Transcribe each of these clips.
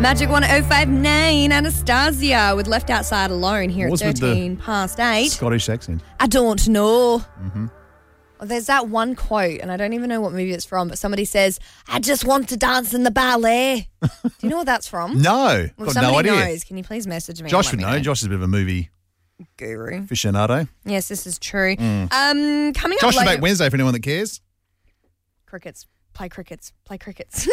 Magic 1059, Anastasia with Left Outside Alone here at What's with the 13 past 8. Scottish accent. I don't know. Mm-hmm. There's that one quote, and I don't even know what movie it's from, but somebody says, I just want to dance in the ballet. Do you know what that's from? No, Well, got somebody no idea. knows. Can you please message me? Josh and would let me know. Josh is a bit of a movie Guru. aficionado. Yes, this is true. Coming Josh up is later. back Wednesday for anyone that cares. Crickets. Play crickets. Play crickets.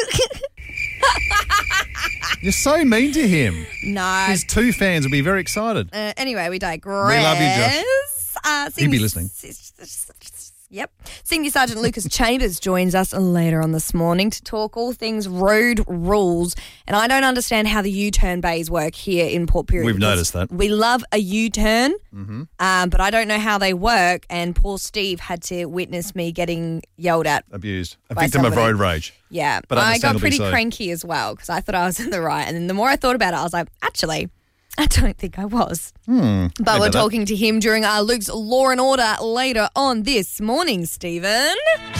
You're so mean to him. No. His 2 fans will be very excited. Anyway, we digress. We love you, Josh. He'd be listening. Yep. Senior Sergeant Lucas Chambers joins us later on this morning to talk all things road rules. And I don't understand how the U-turn bays work here in Port Pirie. We've because noticed that. We love a U-turn, but I don't know how they work. And poor Steve had to witness me getting yelled at. Abused. A By victim of somebody. road rage. Yeah. But I got understandably pretty so. cranky as well because I thought I was in the right. And then the more I thought about it, I was like, actually, I don't think I was. But we're talking to him during our Luke's Law and Order later on this morning, Stephen.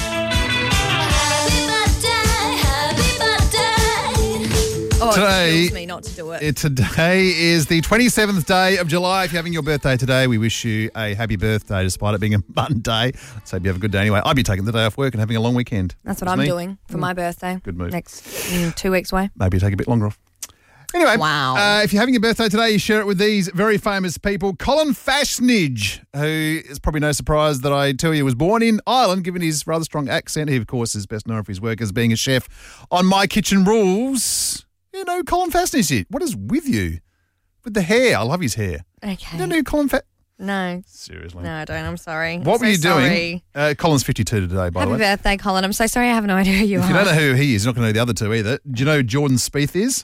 Oh, Today- it kills me not to do it. Today is the 27th day of July. If you're having your birthday today, we wish you a happy birthday despite it being a Monday. Let's hope you have a good day anyway. I'd be taking the day off work and having a long weekend. That's what That's I'm me. doing for my birthday. Good move. Next 2 weeks away. Maybe take a bit longer off. Anyway, Wow. if you're having your birthday today, you share it with these very famous people. Colin Fasnage, who is probably no surprise that I tell you was born in Ireland, given his rather strong accent. He, of course, is best known for his work as being a chef on My Kitchen Rules. You know, Colin Fasnage. What is with you? With the hair. I love his hair. Okay. You don't know Colin Fasnage? No. Seriously. No, I don't. I'm sorry. What I'm were you so doing? sorry. Colin's 52 today, by the Happy way. birthday, Colin. I'm so sorry I have no idea who you If are. you don't know who he is, you're not going to know the other two either. Do you know who Jordan Spieth is?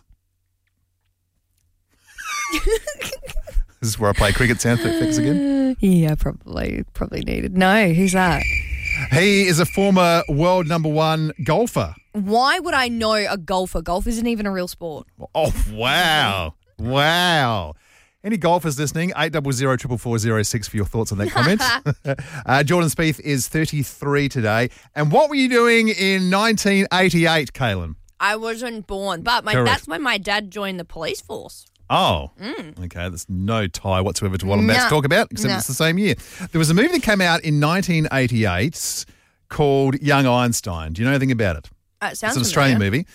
This is where I play cricket sound effects again. Yeah, probably needed. No, who's that? He is a former world #1 golfer. Why would I know a golfer? Golf isn't even a real sport. Oh, wow. Wow. Any golfers listening, 800-444-06 for your thoughts on that comment. Jordan Spieth is 33 today. And what were you doing in 1988, Kaylin? I wasn't born, but Correct. that's when my dad joined the police force. Oh, okay. There's no tie whatsoever to what I'm about to talk about, except No. it's the same year. There was a movie that came out in 1988 called Young Einstein. Do you know anything about it? It sounds It's an Australian familiar. movie.